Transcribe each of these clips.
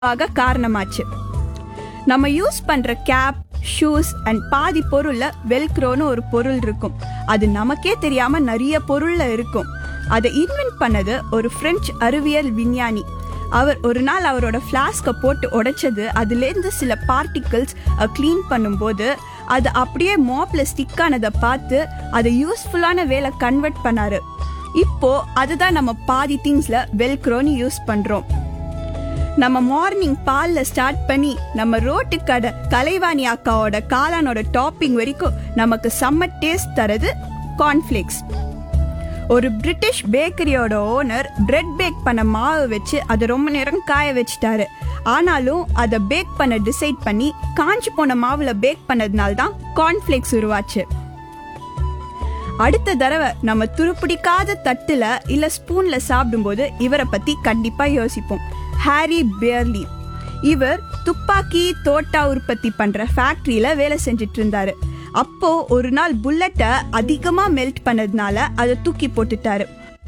ஆக காரணமாச்சு. நம்ம யூஸ் பண்ற கேப், ஷூஸ் அண்ட் பாதி பொருள்ல வெல்க்ரோன்னு ஒரு பொருள் இருக்கும். அது நமக்கே தெரியாம நிறைய பொருள்ல இருக்கும். அதை இன்வென்ட் பண்ணது ஒரு பிரெஞ்சு அறிவியல் விஞ்ஞானி. அவர் ஒரு நாள் அவரோட ஃப்ளாஸ்கை போட்டு உடைச்சது, அதுலேருந்து சில பார்ட்டிகிள்ஸ் க்ளீன் பண்ணும்போது அது அப்படியே மாப்ல ஸ்டிக் ஆனதை பார்த்து அதை யூஸ்ஃபுல்லான வேலை கன்வெர்ட் பண்ணாரு. இப்போ அதுதான் நம்ம பாதி திங்ஸ்ல வெல்க்ரோன்னு யூஸ் பண்றோம். நம்ம மார்னிங் பால்ல ஸ்டார்ட் பண்ணி நம்ம ரோட்டு கடை கலைவாணி அக்காவோட காளானோட டாப்பிங் வரைக்கும் நமக்கு செம்ம டேஸ்ட் தரது கார்ன்ஃபிளேக்ஸ். ஒரு பிரிட்டிஷ் பேக்கரியோட ஓனர் பிரெட் பேக் பண்ண மாவு வச்சு அதை ரொம்ப நேரம் காய வச்சுட்டாரு. ஆனாலும் அதை பேக் பண்ண டிசைட் பண்ணி காஞ்சி போன மாவுல பேக் பண்ணதுனால தான் கார்ன்ஃபிளேக்ஸ் உருவாச்சு. அடுத்த தடவை நம்ம துருப்பிடிக்காத தட்டுல இல்ல ஸ்பூன்ல சாப்பிடும்போது இவரை பத்தி கண்டிப்பா யோசிப்போம். Harry barely. இவர் துப்பாக்கி தோட்டா உற்பத்தி பண்ற ஃபேக்டரியில வேலை செஞ்சிட்டு இருந்தாரு. அப்போ ஒரு நாள் புல்லட்டை அதிகமா மெல்ட் பண்ணதுனால அதை தூக்கி போட்டுட்டாரு.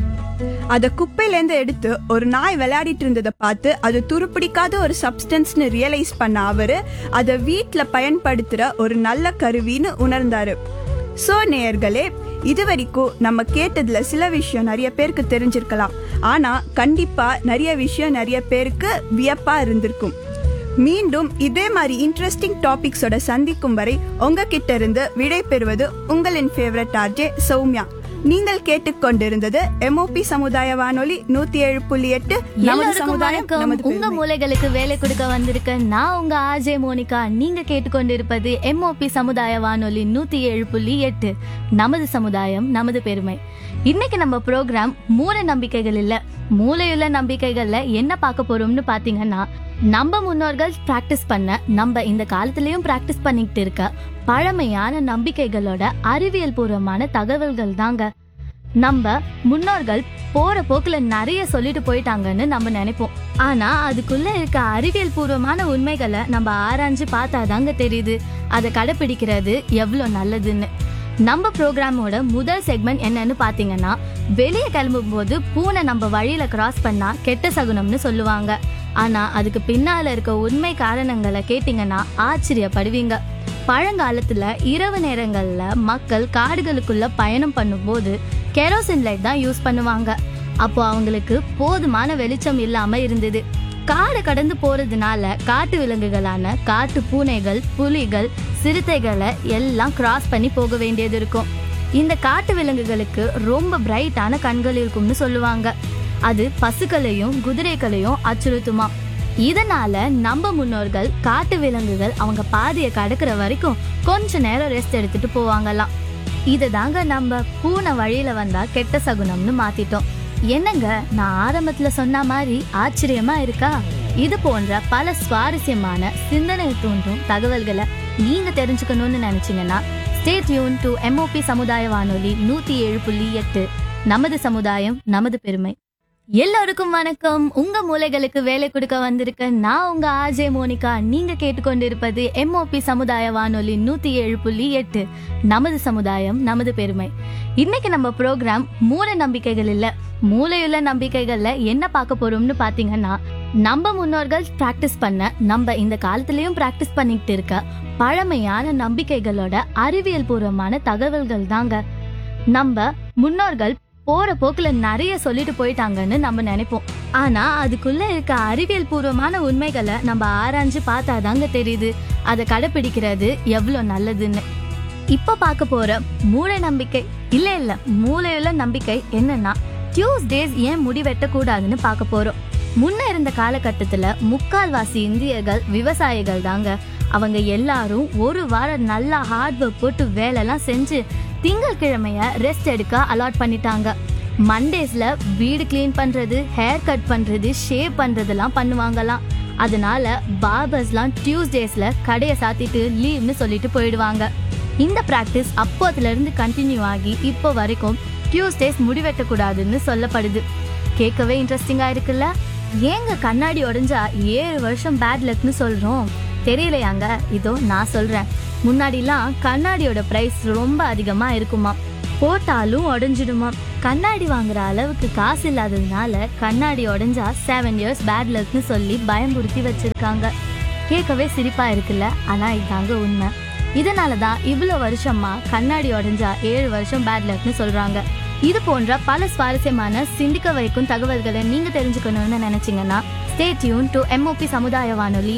அத குப்பையிலேருந்து எடுத்து ஒரு நாய் விளையாடிட்டு இருந்ததை பார்த்து அது துருப்பிடிக்காத ஒரு சப்ஸ்டன்ஸ்னு ரியலைஸ் பண்ண அவரு அதை வீட்டுல பயன்படுத்துற ஒரு நல்ல கருவின்னு உணர்ந்தாரு. சோ நேயர்களே, இதுவரைக்கும் நம்ம கேட்டதுல சில விஷயம் நிறைய பேருக்கு தெரிஞ்சிருக்கலாம். ஆனா கண்டிப்பா நிறைய விஷயம் நிறைய பேருக்கு வியப்பா இருந்திருக்கும். மீண்டும் இதே மாதிரி இன்ட்ரெஸ்டிங் டாபிக்ஸோட சந்திக்கும் வரை உங்ககிட்ட இருந்து விடை பெறுவது உங்களின் ஃபேவரட் ஆர்ஜே சௌமியா. நீங்கள் கேட்டுக்கொண்டிருந்தது MOP சமுதாய வானொலி 107.8. நமது சமுதாயம் நமது பெருமை. உங்க மூளைகளுக்கு வேலை கொடுக்க வந்திருக்க நான் உங்க ஆர்ஜே மோனிகா. நீங்க கேட்டுக்கொண்டிருப்பது MOP சமுதாய வானொலி 107.8. நமது சமுதாயம் நமது பெருமை. இன்னைக்கு நம்ம ப்ரோக்ராம் மூட நம்பிக்கைகள் இல்ல, மூளையுள்ள நம்பிக்கைகள்ல என்ன பார்க்க போறோம்னு பாத்தீங்கன்னா, நம்ம முன்னோர்கள் பிராக்டிஸ் பண்ண, நம்ம இந்த காலத்திலயும் பிராக்டிஸ் பண்ணிட்டு இருக்க பழமையான நம்பிக்கைகளோட அறிவியல் பூர்வமான தகவல்கள் தாங்க. நம்ம முன்னோர்கள் போற போக்குல நிறைய சொல்லிட்டு போயிட்டாங்கன்னு நம்ம நினைப்போம். ஆனா அதுக்குள்ள இருக்க அறிவியல் பூர்வமான உண்மைகளை நம்ம ஆராய்ஞ்சு பார்த்தாதாங்க தெரியுது அதை கடைபிடிக்கிறது எவ்வளவு நல்லதுன்னு. நம்ம ப்ரோக்ராமோட முதல் செக்மெண்ட் என்னன்னு பாத்தீங்கன்னா, வெளியே கிளம்பும் போது பூனை நம்ம வழியில கிராஸ் பண்ணா கெட்ட சகுனம்னு சொல்லுவாங்க. ஆனா அதுக்கு பின்னால இருக்க உண்மை காரணங்களை கேட்டீங்கன்னா ஆச்சரியப்படுவீங்க. பழங்காலத்துல இரவு நேரங்கள்ல மக்கள் காடுகளுக்குள்ள பயணம் பண்ணும்போது கெரோசின் லைட் தான் யூஸ் பண்ணுவாங்க. அப்போ அவங்களுக்கு போதுமான வெளிச்சம் இல்லாம இருந்தது. காடை கடந்து போறதுனால காட்டு விலங்குகளான காட்டு பூனைகள், புலிகள், சிறுத்தைகளை எல்லாம் கிராஸ் பண்ணி போக வேண்டியது இருக்கும். இந்த காட்டு விலங்குகளுக்கு ரொம்ப பிரைட்டான கண்கள் இருக்கும்னு சொல்லுவாங்க. அது பசுக்களையும் குதிரைகளையும் அச்சுறுத்துமா. இதனால நம்ம முன்னோர்கள் காட்டு விலங்குகள் அவங்க பாதையை கடக்கிற வரைக்கும் கொஞ்ச நேரம் ரெஸ்ட் எடுத்துட்டு போவாங்கலாம். இததாங்க நம்ம பூனை வழியில வந்தா கெட்ட சகுனம்னு மாத்திட்டோம். என்னங்க, நான் ஆரம்பத்துல சொன்ன மாதிரி ஆச்சரியமா இருக்கா? இது போன்ற பல சுவாரஸ்யமான சிந்தனை தூண்டும் தகவல்களை நீங்க தெரிஞ்சுக்கணும்னு நினைச்சீங்கன்னா ஸ்டே டியூன் டு MOP சமுதாய வானொலி 107.8. நமது சமுதாயம் நமது பெருமை. எல்லாருக்கும் வணக்கம். உங்க மூளைகளுக்கு வேலை கொடுக்க வந்திருக்க நான் உங்க ஆர்ஜே மோனிகா. நீங்க கேட்டுக்கொண்டிருப்பது MOP சமுதாய வானொலி 107.8. நமது சமுதாயம் நமது பெருமை. இன்னைக்கு நம்ம ப்ரோக்ராம் மூட நம்பிக்கைகள் இல்ல, மூளையுள்ள நம்பிக்கைகள்ல என்ன பார்க்க போறோம்னு பாத்தீங்கன்னா, நம்ம முன்னோர்கள் பிராக்டிஸ் பண்ண, நம்ம இந்த காலத்திலயும் பிராக்டிஸ் பண்ணிட்டு இருக்க பழமையான நம்பிக்கைகளோட அறிவியல் பூர்வமான தகவல்கள் தாங்க. நம்ம முன்னோர்கள் போற போக்குல நிறைய சொல்லிட்டு போயிட்டாங்கன்னு நம்ம நினைப்போம். ஆனா அதுக்குள்ள இருக்க அறிவியல் பூர்வமான உண்மைகளை நம்ம ஆராய்ஞ்சு பார்த்தாதாங்க தெரியுது அதை கடைபிடிக்கிறது எவ்வளவு நல்லதுன்னு. இப்ப பார்க்க போற மூட நம்பிக்கை இல்ல மூளையுள்ள நம்பிக்கை என்னன்னா, டியூஸ்டேஸ் ஏன் முடி வெட்டக்கூடாதுன்னு பார்க்க போறோம். முன்ன இருந்த காலகட்டத்துல முக்கால்வாசி இந்தியர்கள் விவசாயிகள் தாங்க. அவங்க எல்லாரும் ஒரு வாரம் நல்லா ஹார்ட் ஒர்க் போட்டு வேலைலாம் செஞ்சு திங்கட்கிழமைய ரெஸ்ட் எடுக்க அலாட் பண்ணிட்டாங்க. மண்டேஸ்ல வீடு கிளீன் பண்றது, ஹேர் கட் பண்றது, ஷேவ் பண்றதெல்லாம் பண்ணுவாங்கலாம். அதனால பார்பர்ஸ்லாம் டியூஸ்டேஸ்ல கடையை சாத்திட்டு லீவ்னு சொல்லிட்டு போயிடுவாங்க. இந்த பிராக்டிஸ் அப்போதுல இருந்து கண்டினியூ ஆகி இப்போ வரைக்கும் டியூஸ்டேஸ் முடிவெட்டக்கூடாதுன்னு சொல்லப்படுது. கேட்கவே இன்ட்ரெஸ்டிங்கா இருக்குல்ல? ஏங்க கண்ணாடி உடைஞ்சா 7 வருஷம் பேட் லக்னு சொல்றோம்? தெரியலையாங்க? இதோ நான் சொல்றேன். முன்னாடிலாம் கண்ணாடியோட பிரைஸ் ரொம்ப அதிகமா இருக்குமா. போட்டாலும் உடஞ்சிடுமா. கண்ணாடி வாங்குற அளவுக்கு காசு இல்லாததுனால கண்ணாடி உடஞ்சா 7 years பேட் லக்னு சொல்லி பயம்புறுத்தி வச்சிருக்காங்க. கேட்கவே சிரிப்பா இருக்குல்ல, ஆனா இதாங்க உண்மை. இதனாலதான் இவ்வளவு வருஷமா கண்ணாடி உடஞ்சா 7 வருஷம் பேட் லக்னு சொல்றாங்க. இது போன்ற பல சுவாரஸ்யமான சிந்திக்க வைக்கும் தகவல்களை நீங்க தெரிஞ்சுக்கணும்னு நினைச்சீங்கன்னா ஸ்டே டியூன் டு MOP சமுதாய வானொலி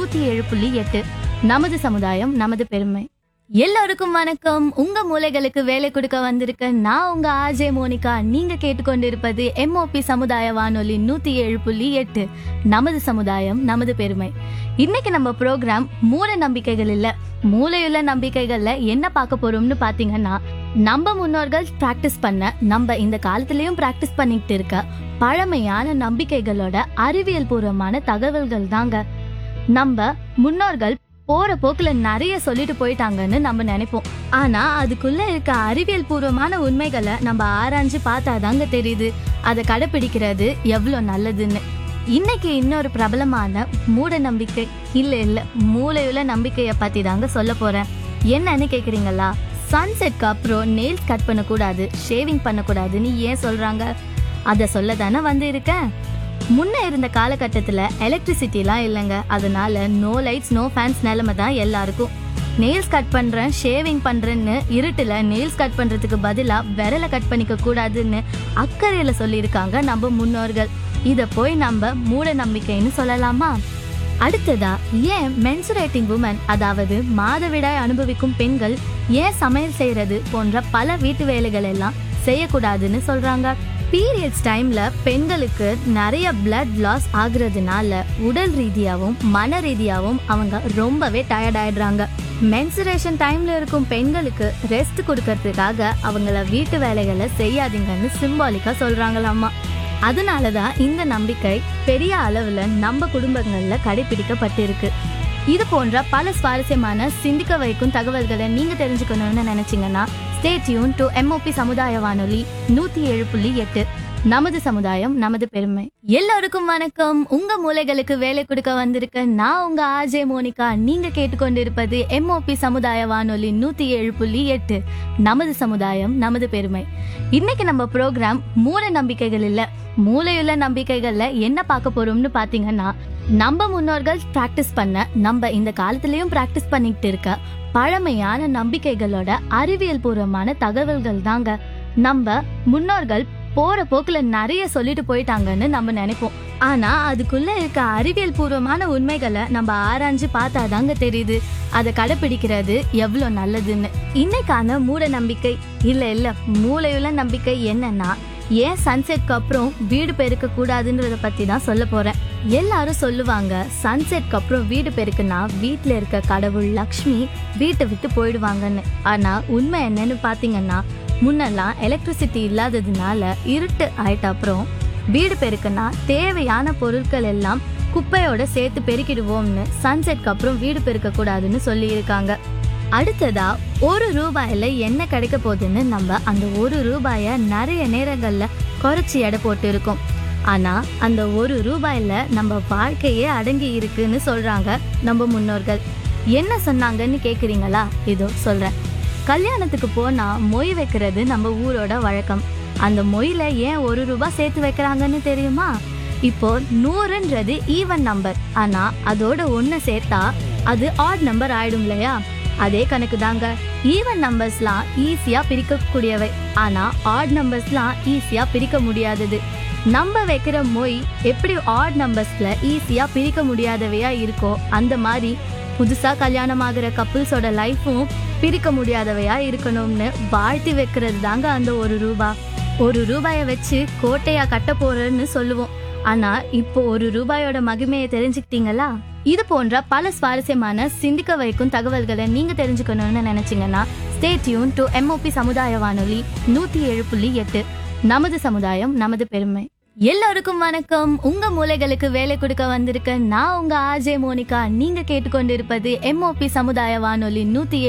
107.8. நமது சமுதாயம் நமது பெருமை. எல்லாருக்கும் வணக்கம். உங்க மூளைகளுக்கு வேலை கொடுக்க வந்திருக்க நான் உங்க ஆர்ஜே மோனிகா. நீங்க கேட்டுக்கொண்டிருப்பது MOP சமுதாய வானொலி 107.8. நமது சமுதாயம் நமது பெருமை. இன்னைக்கு நம்ம ப்ரோக்ராம் மூட நம்பிக்கைகள் இல்ல, மூளையுள்ள நம்பிக்கைகள்ல என்ன பார்க்க போறோம்னு பாத்தீங்கன்னா, நம்ம முன்னோர்கள் பிராக்டிஸ் பண்ண, நம்ம இந்த காலத்திலயும் பிராக்டிஸ் பண்ணிட்டு இருக்க பழமையான நம்பிக்கைகளோட அறிவியல் பூர்வமான தகவல்கள் தாங்க. நம்ம முன்னோர்கள் போற போக்குல நிறைய சொல்லிட்டு போயிட்டாங்கன்னு நம்ம நினைப்போம். ஆனா அதுக்குள்ள இருக்க அறிவியல் பூர்வமான உண்மைகளை நம்ம ஆராய்ஞ்சு பார்த்தாதாங்க தெரியுது அதை கடைபிடிக்கிறது எவ்வளவு நல்லதுன்னு. இன்னைக்கு இன்னொரு பிரபலமான மூட நம்பிக்கை இல்ல மூளையுள்ள நம்பிக்கைய பத்தி தாங்க சொல்ல போறேன். என்னன்னு கேக்குறீங்களா? சன்செட்க்கு அப்புறம் நெயில்ஸ் கட் பண்ணக்கூடாது, ஷேவிங் பண்ணக்கூடாதுன்னு ஏன் சொல்றாங்க? அதை சொல்ல தானே வந்து இருக்கேன். முன்ன இருந்த காலகட்டத்துல எலக்ட்ரிசிட்டிலாம் இல்லைங்க, அதனால நோ லைட்ஸ் நோ ஃபேன்ஸ் நிலைமை தான் எல்லாருக்கும். நெயில்ஸ் கட் பண்றேன், ஷேவிங் பண்றேன்னு இருட்டுல நெயில்ஸ் கட் பண்றதுக்கு பதிலா விரலை கட் பண்ணிக்க கூடாதுன்னு அக்கறையில சொல்லியிருக்காங்க நம்ம முன்னோர்கள். இத போய் நம்ம மூட நம்பிக்கைன்னு சொல்லலாமா? அடுத்ததா, ஏன் மென்சுரேட்டிங் உமன், அதாவது மாதவிடாய் அனுபவிக்கும் பெண்கள் ஏன் சமையல் செய்யறது போன்ற பல வீட்டு வேலைகள் எல்லாம் செய்யக்கூடாதுன்னு சொல்றாங்க? பீரியட்ஸ் டைம்ல பெண்களுக்கு நிறைய பிளட் லாஸ் ஆகுறதுனால உடல் ரீதியாவும் மன ரீதியாவும் அவங்க ரொம்பவே டயர்ட் ஆயிடுறாங்க. மென்சுரேஷன் டைம்ல இருக்கும் பெண்களுக்கு ரெஸ்ட் கொடுக்கறதுக்காக அவங்கள வீட்டு வேலைகளை செய்யாதீங்கன்னு சிம்பாலிக்கா சொல்றாங்களாமா. அதனாலதான் இந்த நம்பிக்கை பெரிய அளவுல நம்ம குடும்பங்கள்ல கடைபிடிக்கப்பட்டிருக்கு. இது போன்ற பல சுவாரஸ்யமான சிந்திக்க வைக்கும் தகவல்களை நீங்க தெரிஞ்சுக்கணும்னு நினைச்சீங்கன்னா ஸ்டே டியூன் டு MOP சமுதாய வானொலி 107.8. நமது சமுதாயம் நமது பெருமை. எல்லாருக்கும் வணக்கம். உங்க மூளைகளுக்கு வேலை கொடுக்க வந்திருக்க நான் உங்க ஆர்ஜே மோனிகா. நீங்க கேட்டுக்கொண்டிருப்பது MOP சமுதாய வானொலி 107.8. நமது சமுதாயம் நமது பெருமை. இன்னைக்கு நம்ம ப்ரோக்ராம் மூட நம்பிக்கைகள் இல்ல, மூளையுள்ள நம்பிக்கைகள்ல என்ன பார்க்க போறோம்னு பாத்தீங்கன்னா, நம்ம முன்னோர்கள் பிராக்டிஸ் பண்ண, நம்ம இந்த காலத்திலயும் பிராக்டிஸ் பண்ணிட்டு இருக்க பழமையான நம்பிக்கைகளோட அறிவியல் பூர்வமான தகவல்கள் தாங்க. நம்ம முன்னோர்கள் போற போக்குல நிறைய சொல்லிட்டு போயிட்டாங்கன்னு நம்ம நினைப்போம். ஆனா அதுக்குள்ள இருக்க அறிவியல் பூர்வமான உண்மைகளை நம்ம ஆராய்ஞ்சு பார்த்தாதாங்க தெரியுது அதை கடைபிடிக்கிறது எவ்வளவு நல்லதுன்னு. இன்னைக்கான மூட நம்பிக்கை இல்ல மூளையுள்ள நம்பிக்கை என்னன்னா, ஏன் சன்செட்க்கு அப்புறம் வீடு பெருக்க கூடாதுன்றத பத்தி தான் சொல்ல போறேன். எல்லாரும் சொல்லுவாங்க, சன்செட்க்கு அப்புறம் வீடு பெருக்குனா வீட்டுல இருக்க கடவுள் லக்ஷ்மி வீட்டை விட்டு போயிடுவாங்கன்னு. ஆனா உண்மை என்னன்னு பாத்தீங்கன்னா, முன்னெல்லாம் எலக்ட்ரிசிட்டி இல்லாததுனால இருட்டு ஆயிட்ட அப்புறம் வீடு பெருக்குனா தேவையான பொருட்கள் எல்லாம் குப்பையோட சேர்த்து பெருக்கிடுவோம்னு சன்செட்க்கு அப்புறம் வீடு பெருக்க கூடாதுன்னு சொல்லி இருக்காங்க. அடுத்ததா, 1 ரூபாயில என்ன கிடைக்க போகுதுன்னு நம்ம அந்த 1 ரூபாய நிறைய நேரங்கள்ல குறைச்சி எடை போட்டு இருக்கோம். ஆனா அந்த 1 ரூபாயில நம்ம வாழ்க்கையே அடங்கி இருக்குன்னு சொல்றாங்க நம்ம முன்னோர்கள். என்ன சொன்னாங்கன்னு கேக்குறீங்களா? இதோ சொல்றேன். கல்யாணத்துக்கு போனா மொய் வைக்கிறது நம்ம ஊரோட வழக்கம். அந்த மொயில ஏன் 1 ரூபாய் சேர்த்து வைக்கிறாங்கன்னு தெரியுமா? இப்போ 100ன்றது ஈவன் நம்பர், ஆனா அதோட 1 சேர்த்தா அது ஆட் நம்பர் ஆயிடும் இல்லையா? அதே கணக்கு தாங்க. ஈவன் நம்பர்ஸ்லாம் ஈஸியா பிரிக்கக்கூடியவை, ஆனா ஆட் நம்பர்ஸ்லாம் ஈஸியா பிரிக்க முடியாதது. நம்ம வைக்கிற மொய் எப்படி ஆட் நம்பர்ஸ்ல ஈஸியா பிரிக்க முடியாதவையா இருக்கோ, அந்த மாதிரி புதுசா கல்யாணம் ஆகிற கப்பிள்ஸோட லைஃபும் பிரிக்க முடியாதவையா இருக்கணும்னு வாழ்த்தி வைக்கிறது தாங்க அந்த 1 ரூபாய். 1 ரூபாய வச்சு கோட்டையா கட்ட போறேன்னு சொல்லுவோம். ஆனா இப்போ 1 ரூபாயோட மகிமையை தெரிஞ்சுக்கிட்டீங்களா? இது போன்ற பல சுவாரஸ்யமான சிந்திக்க வைக்கும் தகவல்களை நீங்க தெரிஞ்சுக்கணும்னு நினைச்சீங்கன்னா ஸ்டே டியூன் டு MOP சமுதாய வானொலி 107.8. நமது சமுதாயம் நமது பெருமை. எல்லாருக்கும் வணக்கம். உங்க மூளைகளுக்கு வேலை கொடுக்க வந்திருக்க நான் உங்க ஆர்ஜே மோனிகா. நீங்க கேட்டுக்கொண்டிருப்பது MOP சமுதாய வானொலி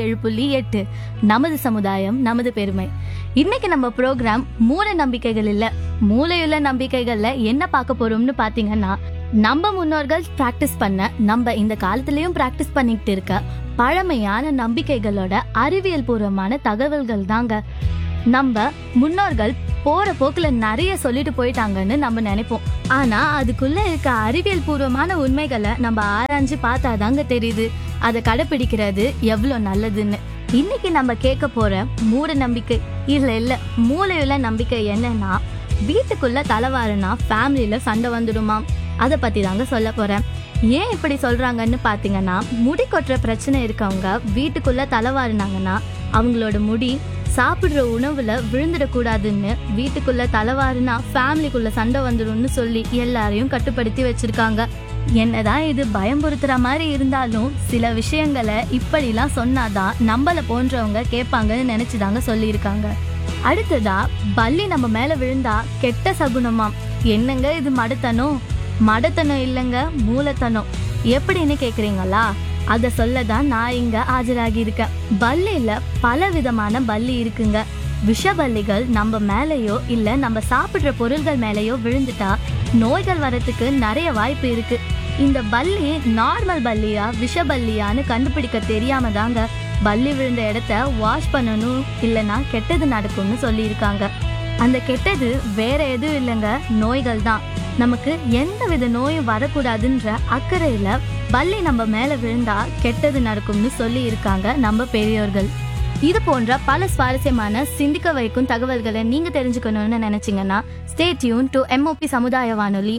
107.8. நமது சமுதாயம் நமது பெருமை. இன்னைக்கு நம்ம ப்ரோக்ராம் மூட நம்பிக்கைகள் இல்ல, மூளையுள்ள நம்பிக்கைகள்ல என்ன பார்க்க போறோம்னு பாத்தீங்கன்னா, நம்ம முன்னோர்கள் பிராக்டிஸ் பண்ண, நம்ம இந்த காலத்திலயும் பிராக்டிஸ் பண்ணிட்டு இருக்க பழமையான நம்பிக்கைகளோட அறிவியல் பூர்வமான தகவல்கள் தாங்க. நம்ம முன்னோர்கள் போற போக்குல நிறைய சொல்லிட்டு போயிட்டாங்கன்னு நம்ம நினைப்போம். ஆனா அதுக்குள்ள இருக்க அறிவியல் பூர்வமான உண்மைகளை நம்ம ஆராய்ஞ்சு பார்த்தாதாங்க தெரியுது அதை கடைபிடிக்கிறது எவ்வளவு நல்லதுன்னு. இன்னைக்கு நம்ம கேட்க போற மூட நம்பிக்கை இல்ல மூளையுள்ள நம்பிக்கை என்னன்னா, வீட்டுக்குள்ள தலைவாருனா ஃபேமிலியில சண்டை வந்துடுமா. அதை பத்தி தாங்க சொல்ல போறேன். ஏன் இப்படி சொல்றாங்கன்னு பாத்தீங்கன்னா, முடி கொட்டுற பிரச்சனை இருக்கவங்க வீட்டுக்குள்ள தலைவாருனாங்கன்னா அவங்களோட முடி சாப்பிடுற உணவுல விழுந்துடக்கூடாதுன்னு வீட்டுக்குள்ள தலைவாருனா ஃபேமிலிக்குள்ள சண்டை வந்துடும்னு சொல்லி எல்லாரையும் கட்டுப்படுத்தி வச்சிருக்காங்க. என்னதான் இது பயம்புறுத்துற மாதிரி இருந்தாலும் சில விஷயங்களை இப்படிலாம் சொன்னாதான் நம்மள போன்றவங்க கேட்பாங்கன்னு நினைச்சுதாங்க சொல்லியிருக்காங்க. அடுத்ததா, பல்லி நம்ம மேல விழுந்தா கெட்ட சகுனமாம். என்னங்க இது மடத்தனம்? மடத்தனம் இல்லைங்க, மூலத்தனம். எப்படின்னு கேக்குறீங்களா? அதை சொல்லதான் நான் இங்க ஆஜராகி இருக்கேன். பல்லியில பல விதமான பல்லி இருக்குங்க. விஷபல்லிகள் நம்ம மேலேயோ இல்ல நம்ம சாப்பிடுற பொருள்கள் மேலேயோ விழுந்துட்டா நோய்கள் வரத்துக்கு நிறைய வாய்ப்பு இருக்கு. இந்த பல்லி நார்மல் பல்லியா விஷபல்லியான்னு கண்டுபிடிக்க தெரியாம தாங்க பல்லி விழுந்த இடத்த வாஷ் பண்ணணும், இல்லைன்னா கெட்டது நடக்கும்னு சொல்லியிருக்காங்க. அந்த கெட்டது வேற எதுவும் இல்லைங்க, நோய்கள் தான். நமக்கு எந்த வித நோயும் வரக்கூடாதுன்ற அக்கறையில பல்லி நம்ம மேல விழுந்தா கெட்டது நடக்கும்னு சொல்லி இருக்காங்க நம்ம பெரியோர்கள். இது போன்ற பல சுவாரஸ்யமான சிந்திக்க வைக்கும் தகவல்களை நீங்க தெரிஞ்சுக்கணும்னு நினைச்சீங்கன்னா ஸ்டே டியூன் டு MOP சமுதாய வானொலி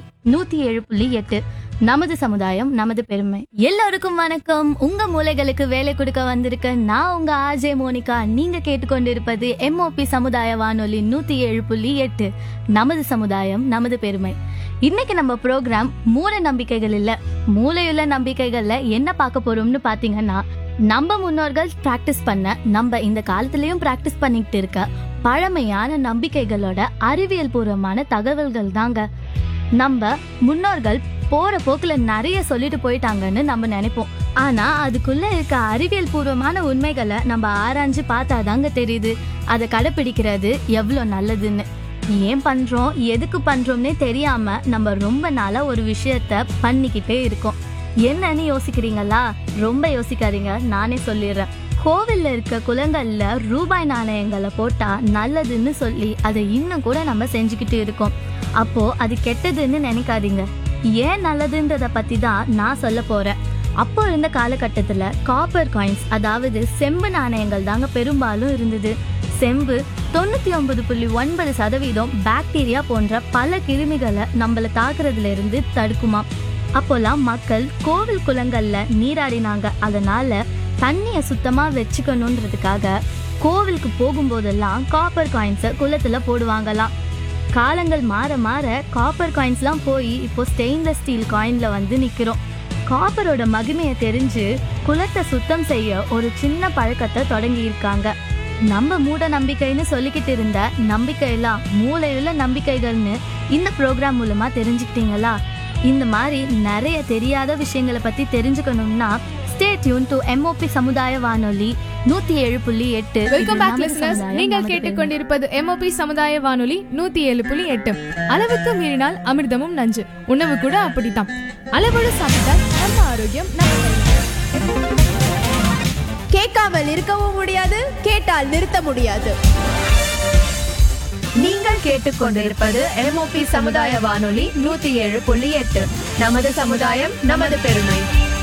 107.8. நமது சமுதாயம் நமது பெருமை. எல்லாருக்கும் வணக்கம். உங்க மூளைகளுக்கு வேலை கொடுக்க வந்திருக்க நான் உங்க ஆர்ஜே மோனிகா. நீங்க கேட்டுக்கொண்டிருப்பது MOP சமுதாய வானொலி 107.8. நமது சமுதாயம் நமது பெருமை. இன்னைக்கு நம்ம ப்ரோக்ராம் மூட நம்பிக்கைகள் இல்ல மூளையுள்ள நம்பிக்கைகள்ல என்ன பார்க்க போறோம்னு பாத்தீங்கன்னா, நம்ம முன்னோர்கள் பிராக்டிஸ் பண்ண, நம்ம இந்த காலத்திலயும் பிராக்டிஸ் பண்ணிட்டு இருக்க பழமையான நம்பிக்கைகளோட அறிவியல் பூர்வமான தகவல்கள் தாங்க. நம்ம முன்னோர்கள் போற போக்குல நிறைய சொல்லிட்டு போயிட்டாங்கன்னு நம்ம நினைப்போம். ஆனா அதுக்குள்ள இருக்க அறிவியல் பூர்வமான உண்மைகளை நம்ம ஆராய்ஞ்சு பார்த்தாதாங்க தெரியுது அதை கடைபிடிக்கிறது எவ்வளவு நல்லதுன்னு. ஏன் பண்றோம், எதுக்கு பண்றோம்னே தெரியாம நம்ம ரொம்ப நாளா ஒரு விஷயத்த பண்ணிக்கிட்டே இருக்கோம். என்னன்னு யோசிக்கிறீங்களா? ரொம்ப யோசிக்காதீங்க, நானே சொல்லிடுறேன். கோவில்ல இருக்க குளங்கள்ல ரூபாய் நாணயங்களை போட்டா நல்லதுன்னு சொல்லி அதை இன்னும் கூட நம்ம செஞ்சுக்கிட்டு இருக்கோம். அப்போ அது கெட்டதுன்னு நினைக்காதீங்க. ஏன் நல்லதுன்றத பத்தி தான் நான் சொல்ல போறேன். அப்போ இருந்த காலகட்டத்துல காப்பர் காயின்ஸ், அதாவது செம்பு நாணயங்கள் தாங்க பெரும்பாலும் இருந்தது. செம்பு 99.9% பாக்டீரியா போன்ற பல கிருமிகளை நம்மள தாக்குறதுல இருந்து தடுக்குமா. அப்போல்லாம் மக்கள் கோவில் குளங்கள்ல நீராடினாங்க. அதனால தண்ணிய சுத்தமா வச்சுக்கணுன்றதுக்காக கோவிலுக்கு போகும்போதெல்லாம் காப்பர் காயின்ஸை குளத்துல போடுவாங்களாம். காலங்கள் மாற மாற காப்பர் காயின்ஸ்லாம் போய் இப்போ ஸ்டெயின்லெஸ் ஸ்டீல் காயின்ல வந்து நிக்கிறோம். காப்பரோட மகிமையை தெரிஞ்சு குளத்தை சுத்தம் செய்ய ஒரு சின்ன பழக்கத்தை தொடங்கி இருக்காங்க. நம்ம மூட நம்பிக்கைன்னு சொல்லிக்கிட்டு இருந்த நம்பிக்கையெல்லாம் மூளையுள்ள நம்பிக்கைகள்னு இந்த ப்ரோக்ராம் மூலமா தெரிஞ்சுக்கிட்டீங்களா? இந்த மாதிரி நிறைய தெரியாத விஷயங்களை பத்தி தெரிஞ்சுக்கணும்னா ஸ்டே டியூன் டு MOP சமுதாய வானொலி 107.8. Welcome back listeners. நீங்கள் கேட்டுக்கொண்டிருப்பது MOP சமுதாய வானொலி 107.8. அளவுக்கு மீறினால் அமிர்தமும் நஞ்சு. உணவு கூட அப்படித்தான். அளவோடு சாப்பிட்டால் நம்ம ஆரோக்கியம் நம்ம. கேட்காமல் இருக்கவும் முடியாது, கேட்டால் நிறுத்த முடியாது. நீங்கள் கேட்டுக்கொண்டிருப்பது MOP சமுதாய வானொலி 107.8. நமது சமுதாயம் நமது பெருமை.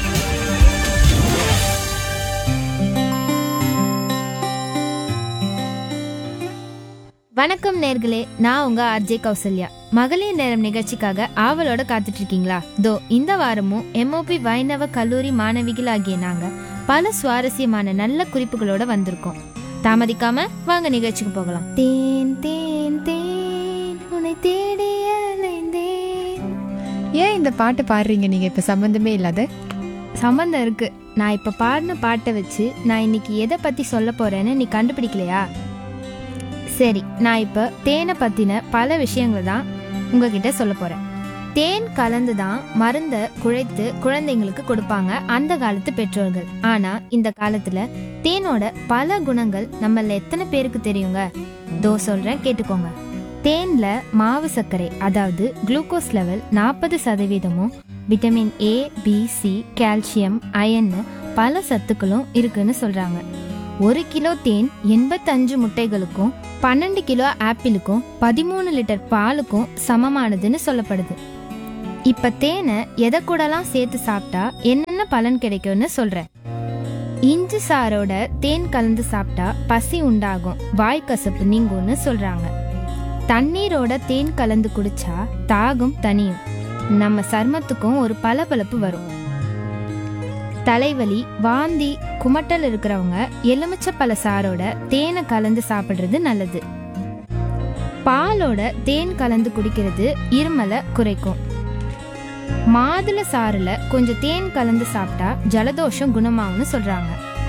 வணக்கம் நேர்களே, நான் உங்க ஆர்ஜே கௌசல்யா. மகளிர் நேரம் நிகழ்ச்சிக்காக ஆவலோட காத்துட்டு இருக்கீங்களா? இந்த வாரமும் MOP வைணவ கல்லூரி மாணவிகள் ஆகிய நாங்க பல சுவாரஸ்யமான நல்ல குறிப்புகளோட வந்திருக்கோம். தாமதிக்காம வாங்க நிகழ்ச்சிக்கு போகலாம். தேன் தேன் தேன் உன்னை தேடி அலைந்தேன். ஏன் இந்த பாட்டு பாடுறீங்க நீங்க? இப்ப சம்பந்தமே இல்லாத சம்பந்தம் இருக்கு. நான் இப்ப பாடின பாட்டை வச்சு நான் இன்னைக்கு எதை பத்தி சொல்ல போறேன்னு நீ கண்டுபிடிக்கலையா? சரி, நான் இப்ப தேனை பத்தின பல விஷயங்களை தான் உங்ககிட்ட சொல்ல போறேன். தேன் கலந்து தான் மருந்தை குழைத்து குழந்தைங்களுக்கு கொடுப்பாங்க அந்த காலத்து பெற்றோர்கள். ஆனா இந்த காலத்துல தேனோட பல குணங்கள் நம்மள எத்தனை பேருக்கு தெரியுங்க? சொல்றேன், கேட்டுக்கோங்க. தேன்ல மாவு சர்க்கரை, அதாவது glucose level 40%, vitamin A, B, C, calcium, iron, பல சத்துக்களும் இருக்குன்னு சொல்றாங்க. 1 கிலோ தேன் 85 முட்டைகளுக்கும் 12 கிலோ ஆப்பிளுக்கும் 13 லிட்டர் பாலுக்கும் சமமானதுன்னு சொல்லப்படுது. இப்ப தேனை எதை கூடலாம் சேர்த்து சாப்பிட்டா என்னென்ன பலன் கிடைக்கும்னு சொல்றேன். இஞ்சி சாரோட தேன் கலந்து சாப்பிட்டா பசி உண்டாகும், வாய்க்கசப்பு நீங்கும்னு சொல்றாங்க. தண்ணீரோட தேன் கலந்து குடிச்சா தாகம் தனியும், நம்ம சர்மத்துக்கும் ஒரு பளபளப்பு வரும். தலைவலி, வாந்தி, குமட்டல் இருக்கிறவங்க எலுமிச்சப்பழ சாரோட தேனை கலந்து சாப்பிடுறது நல்லது. பாலோட தேன் கலந்து குடிக்கிறது இருமலை குறைக்கும். மாதுளை சாறுல கொஞ்சம் தேன் கலந்து சாப்பிட்டா ஜலதோஷம் குணமாகும்னு சொல்றாங்க.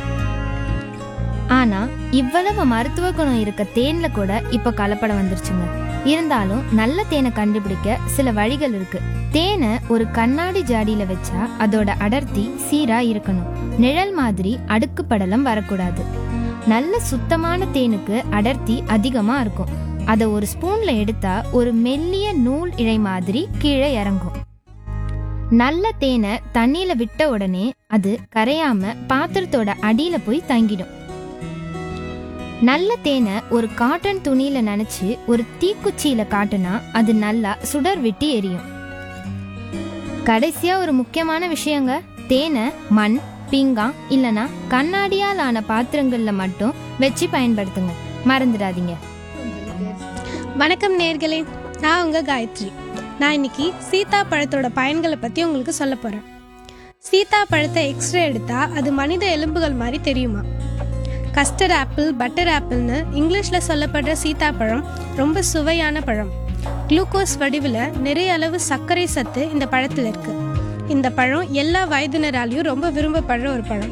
ஆனா இவ்வளவு மருத்துவ குணம் இருக்க தேன்ல கூட இப்ப கலப்படம் வந்துருச்சுங்க. இருந்தாலும் நல்ல தேனை கண்டுபிடிக்க சில வழிகள் இருக்கு. தேனை ஒரு கண்ணாடி ஜாடியில வச்சா அதோட அடர்த்தி சீரா இருக்கணும். நிழல் மாதிரி அடுக்கு படலம் வரக்கூடாது. நல்ல சுத்தமான தேனுக்கு அடர்த்தி அதிகமா இருக்கும். அதை ஒரு ஸ்பூன்ல எடுத்தா ஒரு மெல்லிய நூல் இழை மாதிரி கீழே இறங்கும். நல்ல தேனை தண்ணியில விட்ட உடனே அது கரையாம பாத்திரத்தோட அடியில போய் தங்கிடும். நல்ல தேனை ஒரு காட்டன் துணியில நனைச்சு ஒரு தீக்குச்சியில காட்டுனா அது நல்லா சுடர் விட்டு எரியும். கடைசியா ஒரு முக்கியமான விஷயங்க, தேனை மண், பீங்கான் இல்லனா கண்ணாடியால் ஆன பாத்திரங்கள்ல மட்டும் வச்சு பயன்படுத்துங்க, மறந்துடாதீங்க. வணக்கம் நேர்களே, நான் உங்க காயத்ரி. நான் இன்னைக்கு சீதா பழத்தோட பயன்களை பத்தி உங்களுக்கு சொல்ல போறேன். சீதா பழத்தை எக்ஸ்ரே எடுத்தா அது மனித எலும்புகள் மாதிரி தெரியுமா? கஸ்டர்ட் ஆப்பிள், பட்டர் ஆப்பிள்னு இங்கிலீஷ்ல சொல்லப்படுற சீதாப்பழம் ரொம்ப சுவையான பழம். குளுக்கோஸ் வடிவில் நிறைய அளவு சர்க்கரை சத்து இந்த பழத்தில் இருக்கு. இந்த பழம் எல்லா வயதினராலையும் ரொம்ப விரும்பப்படுற ஒரு பழம்.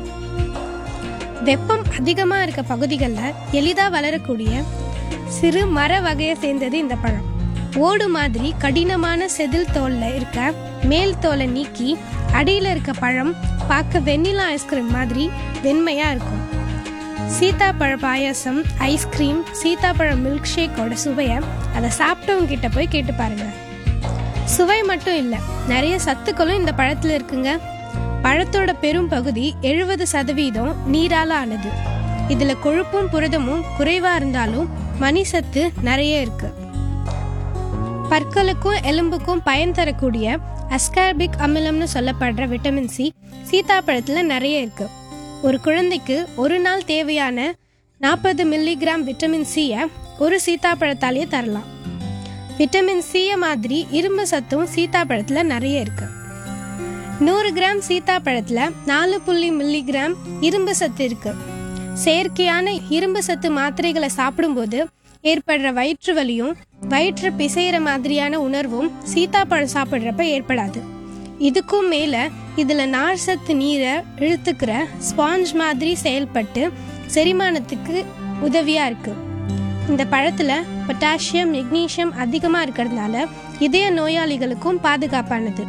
வெப்பம் அதிகமா இருக்க பகுதிகளில் எளிதா வளரக்கூடிய சிறு மர வகையை சேர்ந்தது இந்த பழம். ஓடு மாதிரி கடினமான செதில் தோல்ல இருக்க மேல் தோலை நீக்கி அடியில் இருக்க பழம் பார்க்க வெண்ணிலா ஐஸ்கிரீம் மாதிரி வெண்மையா இருக்கும். சீதாப்பழ பாயாசம், ஐஸ்கிரீம், சீதாப்பழ மில்க் ஷேக்கோட சுவையை அதை சாப்பிட்டவங்க கிட்ட போய் கேட்டு பாருங்க. சுவை மட்டும் இல்லை, நிறைய சத்துக்களும் இந்த பழத்தில் இருக்குங்க. பழத்தோட பெரும் பகுதி 70% நீரால ஆனது. இதுல கொழுப்பும் புரதமும் குறைவா இருந்தாலும் மணி சத்து நிறைய இருக்கு. பற்களுக்கும் எலும்புக்கும் பயன் தரக்கூடிய அஸ்கார்பிக் அமிலம்னு சொல்லப்படுற விட்டமின் சி சீதாப்பழத்துல நிறைய இருக்கு. ஒரு குழந்தைக்கு ஒரு நாள் தேவையான 40 மில்லிகிராம் விட்டமின் சியை ஒரு சீதாப்பழத்தாலேயே தரலாம். விட்டமின் சியை மாதிரி இரும்பு சத்தும் சீதாப்பழத்துல நிறைய இருக்கு. 100 கிராம் சீதாப்பழத்துல 4 மில்லிகிராம் இரும்பு சத்து இருக்கு. செயற்கையான இரும்பு சத்து மாத்திரைகளை சாப்பிடும்போது ஏற்படுற வயிற்று வலியும் வயிற்று பிசைகிற மாதிரியான உணர்வும் சீதாப்பழம் சாப்பிட்றப்ப ஏற்படாது. இதுக்கும் மேல இதுல நார் சத்து நீரை இழுத்துக்கிற ஸ்பாஞ்ச் மாதிரி செயல்பட்டு செரிமானத்துக்கு உதவியா இருக்கு. இந்த பழத்துல பொட்டாசியம், மெக்னீசியம் அதிகமா இருக்கிறதுனால இதய நோயாளிகளுக்கும் பாதுகாப்பானது.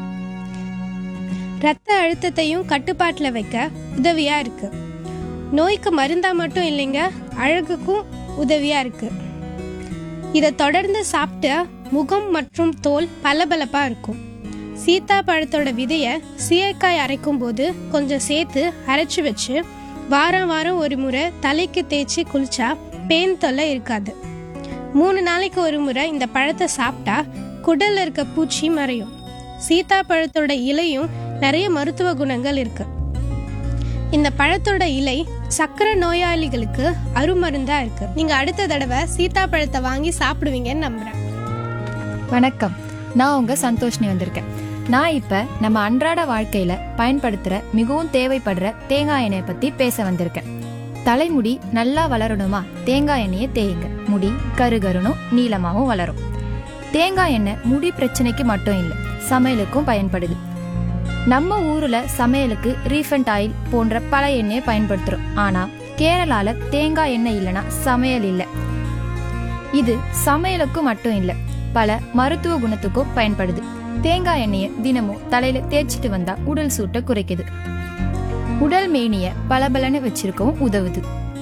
இரத்த அழுத்தத்தையும் கட்டுப்பாட்டுல வைக்க உதவியா இருக்கு. நோய்க்கு மருந்தா மட்டும் இல்லைங்க, அழகுக்கும் உதவியா இருக்கு. இதை தொடர்ந்து சாப்பிட்டு முகம் மற்றும் தோல் பளபளப்பா இருக்கும். சீதா பழத்தோட விதைய சீயக்காய் அரைக்கும் போது கொஞ்சம் சேர்த்து அரைச்சு வச்சு வாரம் வாரம் ஒரு முறை தலைக்கு தேய்ச்சி குளிச்சா பேன் தொல்லை இருக்காது. 3 நாளைக்கு ஒரு முறை இந்த பழத்தை சாப்பிட்டா குடல்ல இருக்க பூச்சி மறையும். சீதா பழத்தோட இலையும் நிறைய மருத்துவ குணங்கள் இருக்கு. இந்த பழத்தோட இலை சக்கரை நோயாளிகளுக்கு அருமருந்தா இருக்கு. நீங்க அடுத்த தடவை சீதா பழத்தை வாங்கி சாப்பிடுவீங்கன்னு நம்புறேன். வணக்கம், நான் உங்க சந்தோஷினி வந்திருக்கேன். நான் இப்ப நம்ம அன்றாட வாழ்க்கையில பயன்படுத்துற மிகவும் தேவைப்படுற தேங்காய் எண்ணெயை பத்தி பேச வந்திருக்கேன். தலைமுடி நல்லா வளரணுமா, தேங்காய் எண்ணெயை தேயுங்க. முடி கருகருணும் நீளமாவும் வளரும். தேங்காய் எண்ணெய் முடி பிரச்சனைக்கு மட்டும் இல்லை, சமையலுக்கும் பயன்படுது. நம்ம ஊர்ல சமையலுக்கு ரீஃபண்ட் ஆயில் போன்ற பல எண்ணெயை பயன்படுத்துறோம். ஆனா கேரளால தேங்காய் எண்ணெய் இல்லைன்னா சமையல் இல்லை. இது சமையலுக்கு மட்டும் இல்லை, பல மருத்துவ குணத்துக்கும் பயன்படுது. தேங்காய் எண்ணெயை தினமும் தலையில தேய்ச்சிட்டு வந்தா உடல் சூட்டை குறைக்குது. உடல் மேனிய பளபளன்னு வச்சிருக்கவும் உதவுது.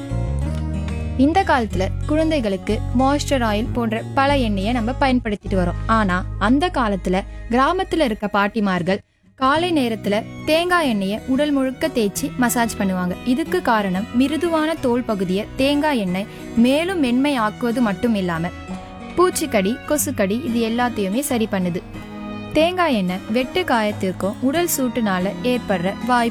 இந்த காலத்துல குழந்தைகளுக்கு மாய்ஸ்சர் ஆயில் போன்ற பல எண்ணெயை நம்ம பயன்படுத்திட்டு வரோம். ஆனா அந்த காலத்துல கிராமத்துல இருக்க பாட்டிமார்கள் காலை நேரத்துல தேங்காய் எண்ணெயை உடல் முழுக்க தேய்ச்சி மசாஜ் பண்ணுவாங்க. இதுக்கு காரணம் மிருதுவான தோல் பகுதியை தேங்காய் எண்ணெய் மேலும் மென்மை ஆக்குவது மட்டும் இல்லாம பூச்சிக்கடி, கொசுக்கடி இது எல்லாத்தையுமே சரி பண்ணுது. தேங்காய் எண்ணெய் வெட்டு காயத்திற்கும் உடல் சூட்டுனால ஏற்படுற வாய்